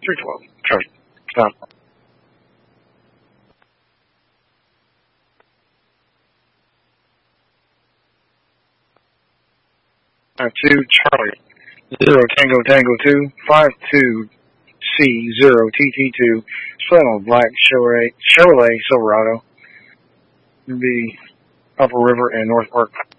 312. Charlie. Stop. 2 Charlie. 0 Tango Tango 2. 52 C 0 TT2. Flannel Black Chevrolet Silverado. Be Upper River and North Park.